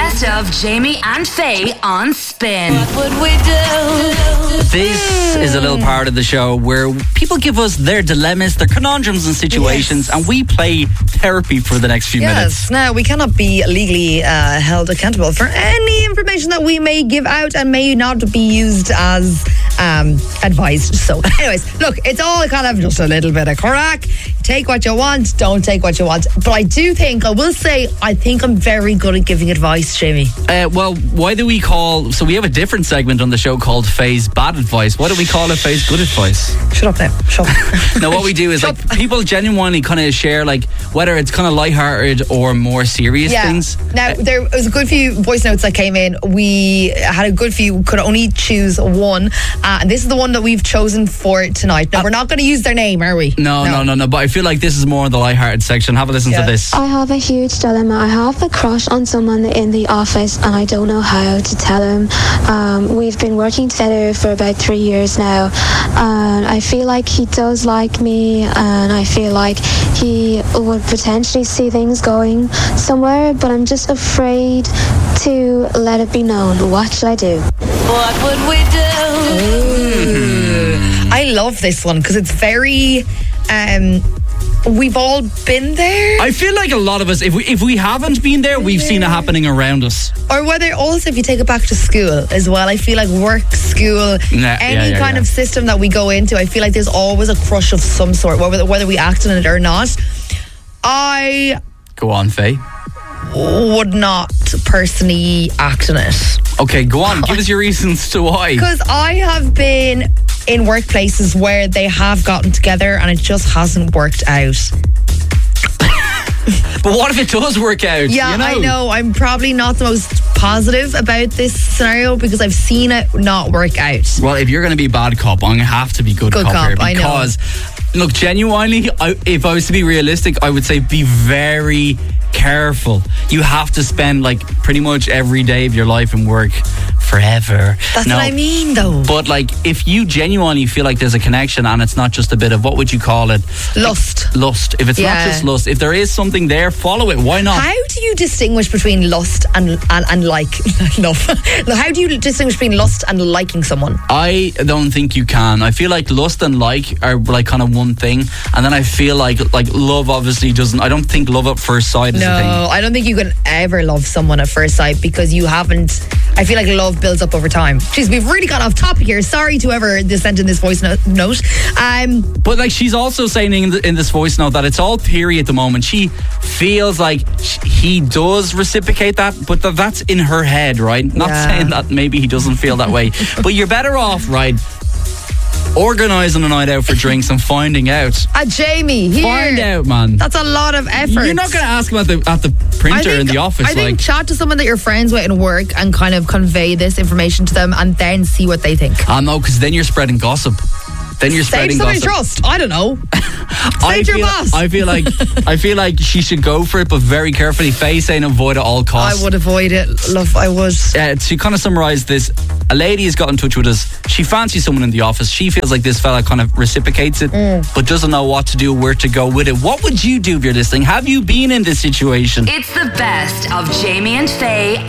best of Jamie and Faye on Spin. What would we do? This is a little part of the show where people give us their dilemmas, their conundrums and situations, and we play therapy for the next few minutes. Yes, now we cannot be legally held accountable for any information that we may give out and may not be used as advised. So anyways, look, it's all kind of just a little bit of crack. Take what you want, don't take what you want. But I will say, I think I'm very good at giving advice, Jamie. Well, why do we call... So we have a different segment on the show called Faye's Bad Advice. Why do we call it Faye's Good Advice? Shut up now. Shut up. No, what we do is like people genuinely kind of share like whether it's kind of lighthearted or more serious things. Now, there was a good few voice notes that came in. We had a good few, could only choose one. And this is the one that we've chosen for tonight. Now, we're not going to use their name, are we? No. But I feel like this is more in the lighthearted section. Have a listen to this. I have a huge dilemma. I have a crush on someone in the office and I don't know how to tell him. We've been working together for about 3 years now, and I feel like he does like me, and I feel like he would potentially see things going somewhere, but I'm just afraid to let it be known. What should I do? What would we do? I love this one because it's very... we've all been there. I feel like a lot of us, if we haven't been there, we've seen it happening around us. Or whether also if you take it back to school as well, I feel like work, school, any kind of system that we go into, I feel like there's always a crush of some sort, whether we act on it or not. I Go on, Faye. would not personally act on it. Okay, go on. Give us your reasons to why. Because I have been in workplaces where they have gotten together and it just hasn't worked out. But what if it does work out? Yeah, you know? I know. I'm probably not the most positive about this scenario because I've seen it not work out. Well, if you're going to be bad cop, I'm going to have to be good cop here. I know. Because, look, genuinely, if I was to be realistic, I would say be very careful. You have to spend like pretty much every day of your life in work forever. That's what I mean, though. But like, if you genuinely feel like there's a connection and it's not just a bit of, what would you call it? Lust. Lust. If it's not just lust, if there is something there, follow it. Why not? How do you distinguish between lust and like love? How do you distinguish between lust and liking someone? I don't think you can. I feel like lust and like are like kind of one thing, and then I feel like love obviously doesn't. I don't think love at first sight is a thing. No, I don't think you can ever love someone at first sight because you haven't. I feel like love builds up over time. Jeez, we've really got off topic here. Sorry to whoever sent in this voice note. But like, she's also saying in this voice note that it's all theory at the moment. She feels like he does reciprocate that, but that's in her head, right? Not saying that maybe he doesn't feel that way, but you're better off, right, organising a night out for drinks and finding out. Jamie, here. Find out, man. That's a lot of effort. You're not going to ask him at the printer in the office. I think chat to someone that you're friends with in work and kind of convey this information to them and then see what they think. No, because then you're spreading gossip. Then you're spreading gossip. Trust. I don't know. Say to your boss. I feel like she should go for it, but very carefully. Faye saying avoid at all costs. I would avoid it, love. I would. To kind of summarise this, a lady has got in touch with us. She fancies someone in the office. She feels like this fella kind of reciprocates it, but doesn't know what to do, where to go with it. What would you do if you're listening? Have you been in this situation? It's the best of Jamie and Faye